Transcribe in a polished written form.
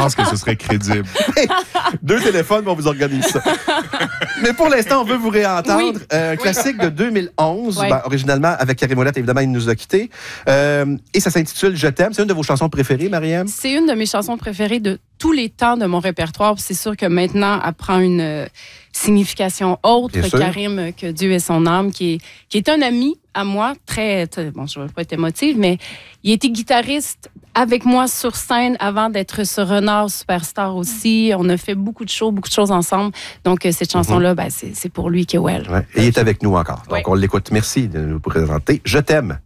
pense que ce serait crédible. Deux téléphones, on vous organise ça. Mais pour l'instant, on veut vous réentendre. Un classique de 2011, originalement avec Carrie Molette, évidemment, il nous a quittés. Et ça s'intitule « Je t'aime ». C'est une de vos chansons préférées, Mariam? C'est une de mes chansons préférées de tous les temps de mon répertoire. C'est sûr que maintenant, elle prend une signification autre. Karim, que Dieu ait son âme, qui est un ami à moi, bon, je ne vais pas être émotive, mais il était guitariste avec moi sur scène avant d'être sur Renard Superstar aussi. On a fait beaucoup de choses ensemble. Donc, cette chanson-là, c'est pour lui que Et il est avec nous encore. Donc, on l'écoute. Merci de nous présenter. Je t'aime.